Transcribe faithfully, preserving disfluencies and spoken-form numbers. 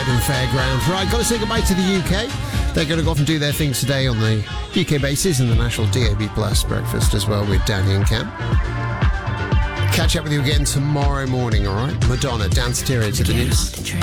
Eden Fairground. Right, got to say goodbye to the U K. They're going to go off and do their things today on the U K bases and the national D A B Plus breakfast as well with Danny and Cam. Catch up with you again tomorrow morning, all right? Madonna, dance stereo to the news.